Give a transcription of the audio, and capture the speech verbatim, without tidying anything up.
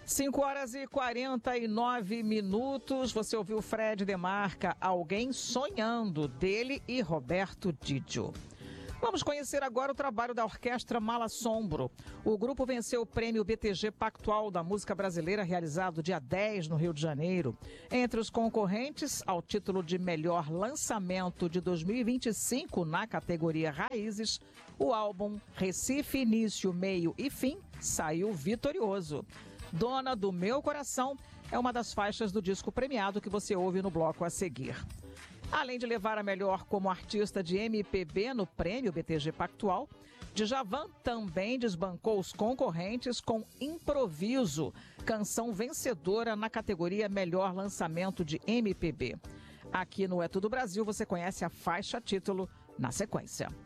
cinco horas e quarenta e nove minutos. Você ouviu Fred Demarca, Alguém Sonhando, dele e Roberto Didio. Vamos conhecer agora o trabalho da Orquestra Malassombro. O grupo venceu o prêmio B T G Pactual da Música Brasileira, realizado dia dez no Rio de Janeiro. Entre os concorrentes, ao título de melhor lançamento de dois mil e vinte e cinco na categoria Raízes, o álbum Recife, Início, Meio e Fim saiu vitorioso. Dona do Meu Coração é uma das faixas do disco premiado que você ouve no bloco a seguir. Além de levar a melhor como artista de M P B no prêmio B T G Pactual, Djavan também desbancou os concorrentes com Improviso, canção vencedora na categoria Melhor Lançamento de M P B. Aqui no É Tudo Brasil você conhece a faixa título na sequência.